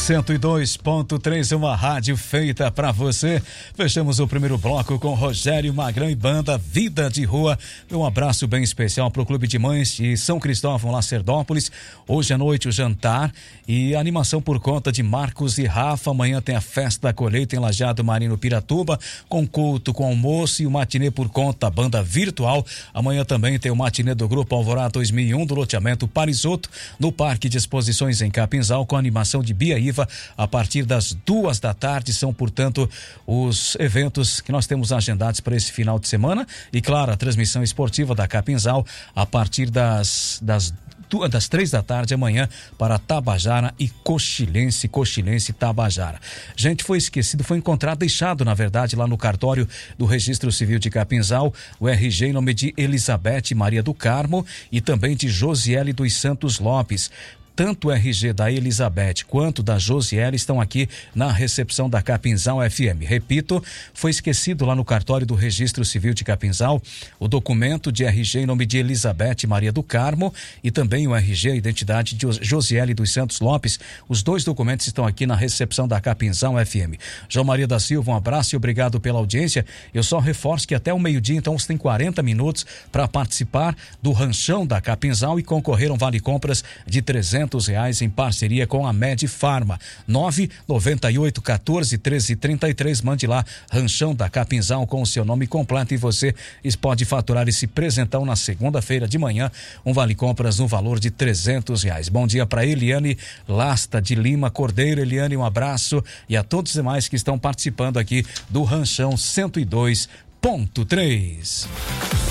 102.3, uma rádio feita pra você. Fechamos o primeiro bloco com Rogério Magrão e banda Vida de Rua. Um abraço bem especial pro Clube de Mães de São Cristóvão, Lacerdópolis. Hoje à noite o jantar e a animação por conta de Marcos e Rafa. Amanhã tem a festa da colheita em Lajeado Marino Piratuba, com culto, com almoço e o matinê por conta da banda virtual. Amanhã também tem o matinê do Grupo Alvorada 2001 do loteamento Parisoto, no Parque de Exposições em Capinzal, com a animação de Bia Iva a partir das 2 da tarde. São, portanto, os eventos que nós temos agendados para esse final de semana. E, claro, a transmissão esportiva da Capinzal a partir das 3 da tarde amanhã para Tabajara e Coxilense e Tabajara. Gente, foi esquecido, foi encontrado, deixado, na verdade, lá no cartório do Registro Civil de Capinzal, o RG em nome de Elizabeth Maria do Carmo e também de Josiele dos Santos Lopes. Tanto o RG da Elizabeth quanto da Josiele estão aqui na recepção da Capinzal FM. Repito, foi esquecido lá no cartório do Registro Civil de Capinzal o documento de RG em nome de Elizabeth Maria do Carmo e também o RG, a identidade de Josiele dos Santos Lopes. Os dois documentos estão aqui na recepção da Capinzal FM. João Maria da Silva, um abraço e obrigado pela audiência. Eu só reforço que até o meio-dia, então, você tem 40 minutos para participar do ranchão da Capinzal e concorrer a um vale-compras de R$300 em parceria com a Med Farma. 998141333. Mande lá, ranchão da Capinzal, com o seu nome completo, e você pode faturar esse presentão na segunda-feira de manhã, um vale compras no valor de R$300. Bom dia para Eliane Lasta de Lima Cordeiro. Eliane, um abraço, e a todos os demais que estão participando aqui do ranchão 102.3.